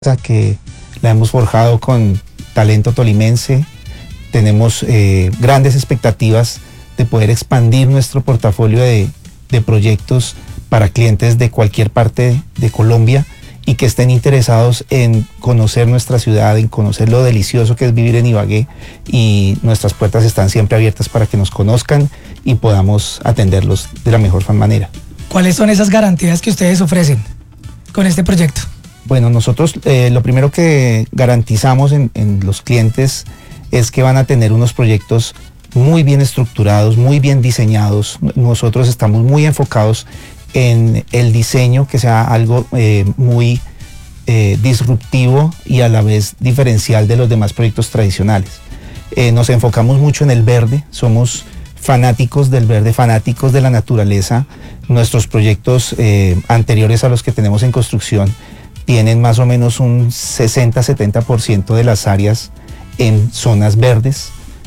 que la hemos forjado con talento tolimense. Tenemos grandes expectativas de poder expandir nuestro portafolio de proyectos para clientes de cualquier parte de Colombia y que estén interesados en conocer nuestra ciudad, en conocer lo delicioso que es vivir en Ibagué, y nuestras puertas están siempre abiertas para que nos conozcan y podamos atenderlos de la mejor manera. ¿Cuáles son esas garantías que ustedes ofrecen con este proyecto? Bueno, nosotros lo primero que garantizamos en los clientes es que van a tener unos proyectos muy bien estructurados, muy bien diseñados. Nosotros estamos muy enfocados en el diseño, que sea algo muy disruptivo y a la vez diferencial de los demás proyectos tradicionales. Nos enfocamos mucho en el verde, somos fanáticos del verde, fanáticos de la naturaleza. Nuestros proyectos anteriores a los que tenemos en construcción tienen más o menos un 60-70% de las áreas en zonas verdes.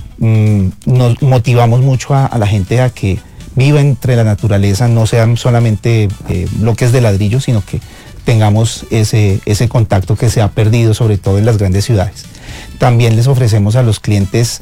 Nos motivamos mucho a la gente a que viva entre la naturaleza, no sean solamente bloques de ladrillo, sino que tengamos ese contacto que se ha perdido, sobre todo en las grandes ciudades. También les ofrecemos a los clientes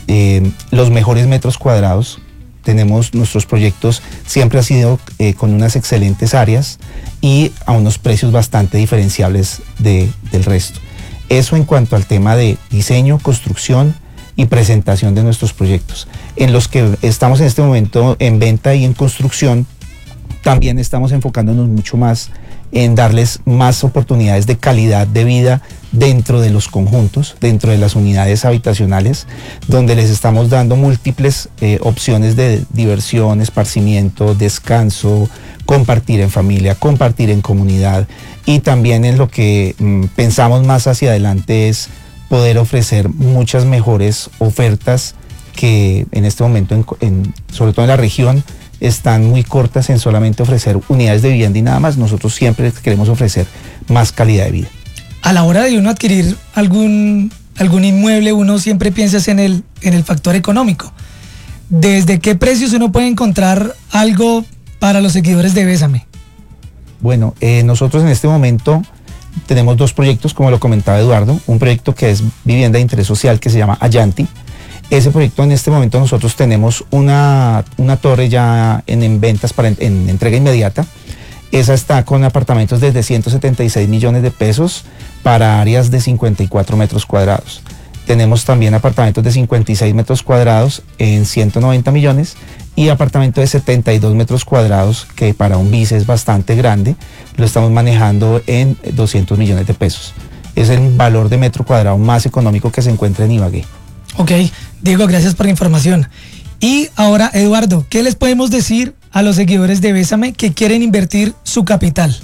los mejores metros cuadrados. Tenemos nuestros proyectos, siempre ha sido con unas excelentes áreas y a unos precios bastante diferenciables del resto. Eso en cuanto al tema de diseño, construcción y presentación de nuestros proyectos. En los que estamos en este momento en venta y en construcción, también estamos enfocándonos mucho más en darles más oportunidades de calidad de vida dentro de los conjuntos, dentro de las unidades habitacionales, donde les estamos dando múltiples opciones de diversión, esparcimiento, descanso, compartir en familia, compartir en comunidad, y también en lo que pensamos más hacia adelante es poder ofrecer muchas mejores ofertas que en este momento, sobre todo en la región, están muy cortas en solamente ofrecer unidades de vivienda y nada más. Nosotros siempre queremos ofrecer más calidad de vida. A la hora de uno adquirir algún inmueble, uno siempre piensa en el factor económico. ¿Desde qué precios uno puede encontrar algo para los seguidores de Bésame? Bueno, nosotros en este momento tenemos dos proyectos, como lo comentaba Eduardo. Un proyecto que es vivienda de interés social, que se llama Allanti. Ese proyecto, en este momento nosotros tenemos una torre ya en ventas en entrega inmediata. Esa está con apartamentos desde 176 millones de pesos para áreas de 54 metros cuadrados. Tenemos también apartamentos de 56 metros cuadrados en 190 millones y apartamento de 72 metros cuadrados, que para un bis es bastante grande, lo estamos manejando en 200 millones de pesos. Es el valor de metro cuadrado más económico que se encuentra en Ibagué. Ok, Diego, gracias por la información. Y ahora, Eduardo, ¿qué les podemos decir a los seguidores de Bésame que quieren invertir su capital?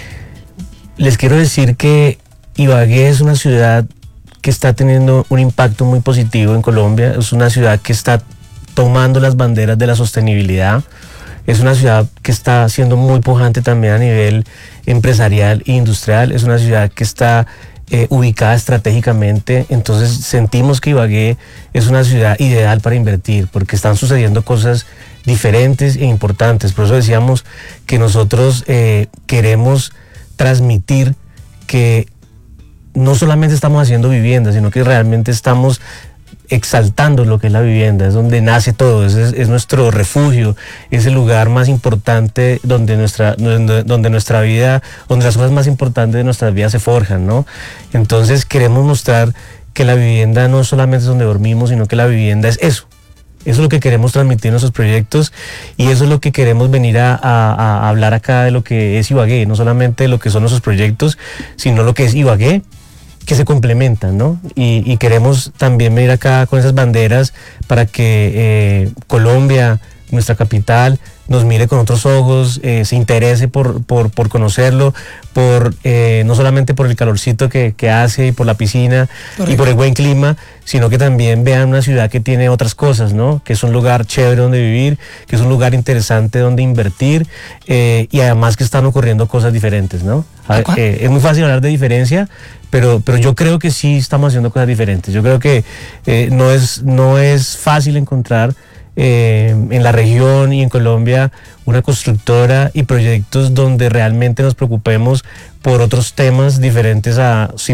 Les quiero decir que Ibagué es una ciudad que está teniendo un impacto muy positivo en Colombia. Es una ciudad que está tomando las banderas de la sostenibilidad. Es una ciudad que está siendo muy pujante también a nivel empresarial e industrial. Es una ciudad que está ubicada estratégicamente. Entonces sentimos que Ibagué es una ciudad ideal para invertir, porque están sucediendo cosas diferentes e importantes. Por eso decíamos que nosotros queremos transmitir que no solamente estamos haciendo viviendas, sino que realmente estamos exaltando lo que es la vivienda. Es donde nace todo, es nuestro refugio, es el lugar más importante donde nuestra vida, donde las cosas más importantes de nuestras vidas se forjan, ¿no? Entonces queremos mostrar que la vivienda no solamente es donde dormimos, sino que la vivienda es eso. Eso es lo que queremos transmitir en nuestros proyectos, y eso es lo que queremos venir a hablar acá de lo que es Ibagué, no solamente de lo que son nuestros proyectos, sino lo que es Ibagué, que se complementan, ¿no? Y queremos también venir acá con esas banderas para que Colombia, nuestra capital, nos mire con otros ojos, se interese por conocerlo, no solamente por el calorcito que hace y por la piscina. Correcto. Y por el buen clima, sino que también vean una ciudad que tiene otras cosas, ¿no? Que es un lugar chévere donde vivir, que es un lugar interesante donde invertir, y además que están ocurriendo cosas diferentes, ¿no? Es muy fácil hablar de diferencia, pero yo creo que sí estamos haciendo cosas diferentes. Yo creo que no es fácil encontrar en la región y en Colombia una constructora y proyectos donde realmente nos preocupemos por otros temas diferentes a